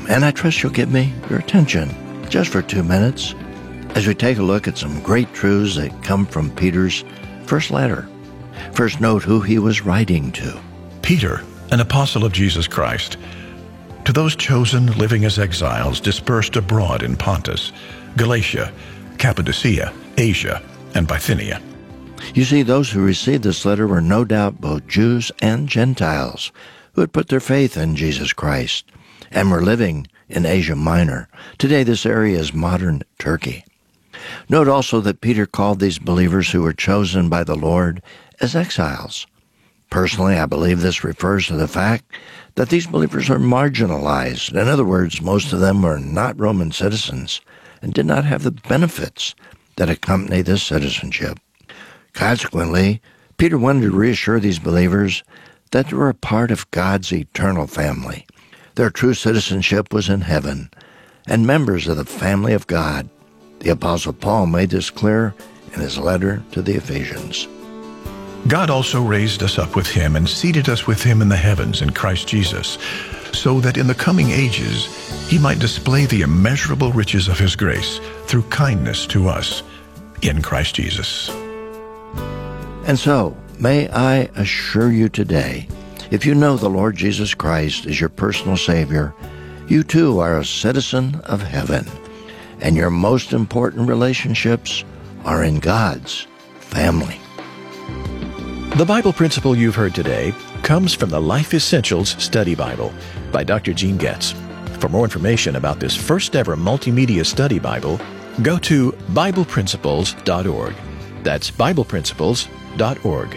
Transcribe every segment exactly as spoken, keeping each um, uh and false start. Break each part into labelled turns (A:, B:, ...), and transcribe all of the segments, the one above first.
A: and I trust you'll give me your attention just for two minutes as we take a look at some great truths that come from Peter's first letter. First, note who he was writing to.
B: Peter, an apostle of Jesus Christ, to those chosen living as exiles dispersed abroad in Pontus, Galatia, Cappadocia, Asia, and Bithynia.
A: You see, those who received this letter were no doubt both Jews and Gentiles who had put their faith in Jesus Christ and were living in Asia Minor. Today, this area is modern Turkey. Note also that Peter called these believers who were chosen by the Lord as exiles. Personally, I believe this refers to the fact that these believers are marginalized. In other words, most of them were not Roman citizens and did not have the benefits that accompany this citizenship. Consequently, Peter wanted to reassure these believers that they were a part of God's eternal family. Their true citizenship was in heaven, and members of the family of God. The Apostle Paul made this clear in his letter to the Ephesians.
B: God also raised us up with him and seated us with him in the heavens in Christ Jesus, so that in the coming ages he might display the immeasurable riches of his grace through kindness to us in Christ Jesus.
A: And so, may I assure you today, if you know the Lord Jesus Christ is your personal Savior, you too are a citizen of heaven, and your most important relationships are in God's family.
C: The Bible principle you've heard today comes from the Life Essentials Study Bible by Doctor Gene Getz. For more information about this first-ever multimedia study Bible, go to Bible Principles dot org. That's Bible Principles dot org.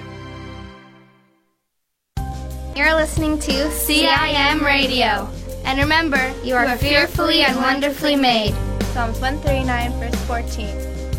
D: You're listening to C I M Radio. And remember, you are fearfully and wonderfully made.
E: Psalms one thirty-nine, verse fourteen.